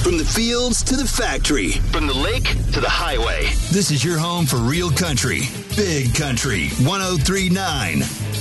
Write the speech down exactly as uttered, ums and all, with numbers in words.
From the fields to the factory, from the lake to the highway. This is your home for real country. Big Country one oh three point nine.